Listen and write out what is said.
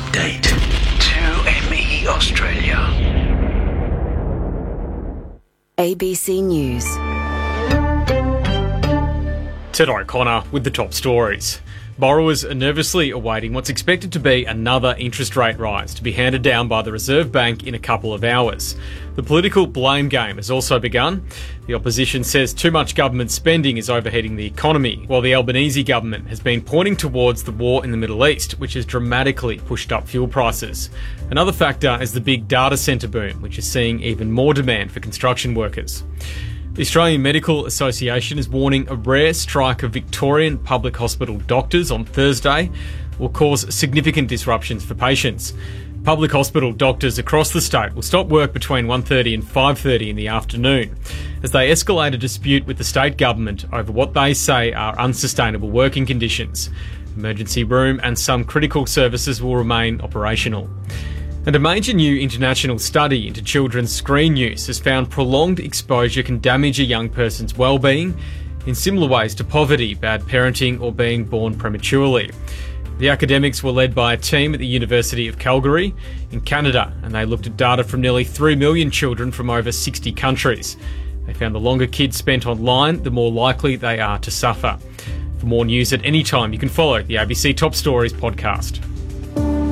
update. 2ME Australia. ABC News. Ted O'Connor with the top stories. Borrowers are nervously awaiting what's expected to be another interest rate rise to be handed down by the Reserve Bank in a couple of hours. The political blame game has also begun. The opposition says too much government spending is overheating the economy, while the Albanese government has been pointing towards the war in the Middle East, which has dramatically pushed up fuel prices. Another factor is the big data centre boom, which is seeing even more demand for construction workers. The Australian Medical Association is warning a rare strike of Victorian public hospital doctors on Thursday will cause significant disruptions for patients. Public hospital doctors across the state will stop work between 1:30 and 5:30 in the afternoon as they escalate a dispute with the state government over what they say are unsustainable working conditions. Emergency room and some critical services will remain operational. And a major new international study into children's screen use has found prolonged exposure can damage a young person's well-being in similar ways to poverty, bad parenting or being born prematurely. The academics were led by a team at the University of Calgary in Canada, and they looked at data from nearly 3 million children from over 60 countries. They found the longer kids spent online, the more likely they are to suffer. For more news at any time, you can follow the ABC Top Stories podcast.